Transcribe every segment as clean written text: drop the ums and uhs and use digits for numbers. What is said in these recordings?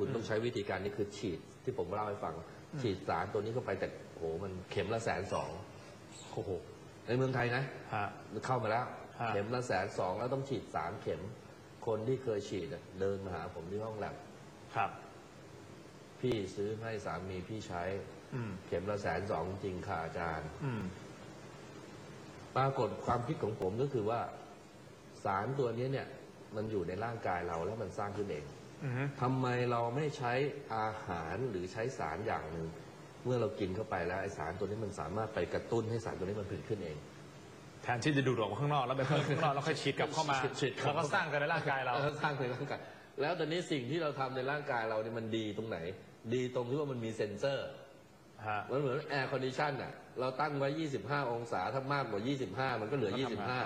คุณต้องใช้วิธีการนี้คือฉีดที่ผมเล่าให้ฟังฉีดสารตัวนี้เข้าไปแต่โหมันเข็มละ120,000โอ้โหในเมืองไทยนะเข้ามาแล้วเข็มละ120,000แล้วต้องฉีด3 เข็มคนที่เคยฉีดเดินมาหาผมที่ห้องแลบครับพี่ซื้อให้สามีพี่ใช้เข็มละ120,000จริงค่ะอาจารย์ปรากฏความคิดของผมก็คือว่าสารตัวนี้เนี่ยมันอยู่ในร่างกายเราแล้วมันสร้างขึ้นเองทำไมเราไม่ใช้อาหารหรือใช้สารอย่างหนึ่งเมื่อเรากินเข้าไปแล้วไอสารตัวนี้มันสามารถไปกระตุ้นให้สารตัวนี้มันผลิตขึ้นเองแทนที่จะดูดออกมาข้างนอกแล้วไปเพิ่มข้างนอกแล้วค่อยฉีดกลับเข้ามาแล้วก็สร้างกันในร่างกายเราสร้างในร่างกายแล้วตอนนี้สิ่งที่เราทำในร่างกายเราเนี่ยมันดีตรงไหนดีตรงที่ว่ามันมีเซ็นเซอร์มันเหมือนแอร์คอนดิชันอ่ะเราตั้งไว้25 องศาถ้ามากกว่า25มันก็เหลือ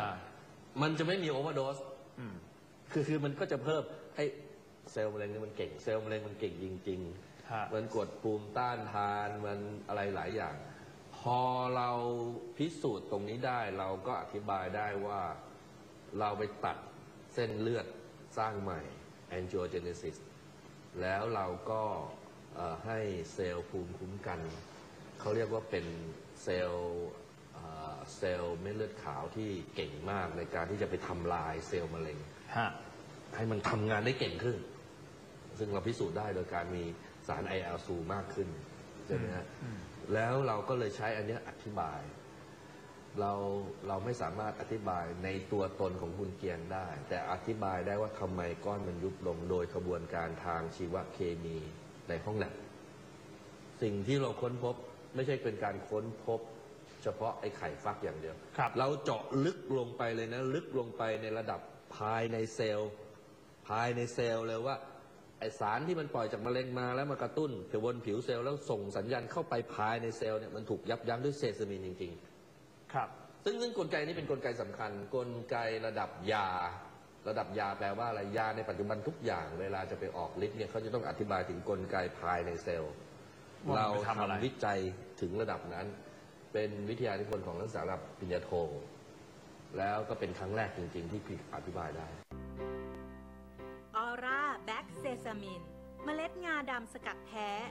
25มันจะไม่มีโอเวอร์โดสคือมันก็จะเพิ่มไอเซลล์มะเร็งนี่มันเก่งเซลล์มะเร็งมันเก่งจริงๆมันกดภูมิต้านทานมันอะไรหลายอย่างพอเราพิสูจน์ตรงนี้ได้เราก็อธิบายได้ว่าเราไปตัดเส้นเลือดสร้างใหม่ angiogenesis แล้วเราก็ให้เซลล์ภูมิคุ้มกันเขาเรียกว่าเป็นเซลล์เม็ดเลือดขาวที่เก่งมากในการที่จะไปทำลายเซลล์มะเร็งให้มันทำงานได้เก่งขึ้นซึ่งเราพิสูจน์ได้โดยการมีสาร IL-2 มากขึ้นใช่ไหมฮะแล้วเราก็เลยใช้อันนี้อธิบายเราไม่สามารถอธิบายในตัวตนของคุณเกียงได้แต่อธิบายได้ว่าทำไมก้อนมันยุบลงโดยกระบวนการทางชีวเคมีในห้องแลบสิ่งที่เราค้นพบไม่ใช่เป็นการค้นพบเฉพาะไอ้ไข่ฟักอย่างเดียวเราเจาะลึกลงไปเลยนะลึกลงไปในระดับภายในเซลล์เลยว่าไอสารที่มันปล่อยจากมะเร็งมาแล้วมากระตุ้นไปบนผิวเซลล์แล้วส่งสัญญาณเข้าไปภายในเซลล์เนี่ยมันถูกยับยั้งด้วยเซซามินจริงๆครับซึ่งกลไกนี้เป็นกลไกสำคัญกลไกระดับยาแปลว่าอะไรยาในปัจจุบันทุกอย่างเวลาจะไปออกฤทธิ์เนี่ยเขาจะต้องอธิบายถึงกลไกภายในเซลล์เราทำวิจัยถึงระดับนั้นเป็นวิทยานิพนธ์ของนักศึกษาระดับปริญญาโทแล้วก็เป็นครั้งแรกจริงๆที่อธิบายได้ออร่าแบ็กเซซามินเมล็ดงาดำสกัดแท้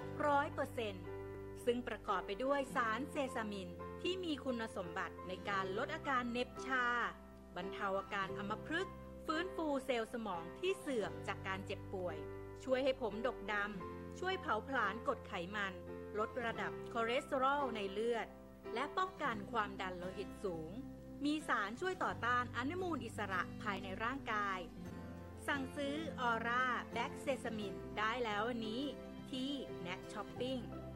100%ซึ่งประกอบไปด้วยสารเซซามินที่มีคุณสมบัติในการลดอาการเหน็บชาบรรเทาอาการอัมพฤกษ์ฟื้นฟูเซลล์สมองที่เสื่อมจากการเจ็บป่วยช่วยให้ผมดกดำช่วยเผาผลาญกรดไขมันลดระดับคอเลสเตอรอลในเลือดและป้องกันความดันโลหิตสูงมีสารช่วยต่อต้านอนุมูลอิสระภายในร่างกายสั่งซื้อออร่าแบ็กเซซามินได้แล้ววันนี้ที่ Net Shopping